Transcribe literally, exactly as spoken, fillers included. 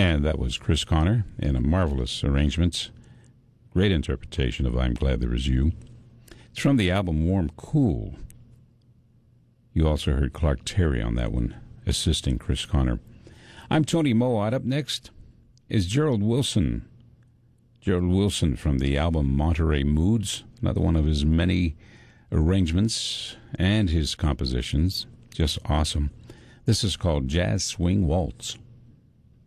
And that was Chris Connor in a marvelous arrangement. Great interpretation of I'm Glad There Was You. It's from the album Warm Cool. You also heard Clark Terry on that one, assisting Chris Connor. I'm Tony Mowat. Up next is Gerald Wilson. Gerald Wilson from the album Monterey Moods, another one of his many arrangements and his compositions. Just awesome. This is called Jazz Swing Waltz.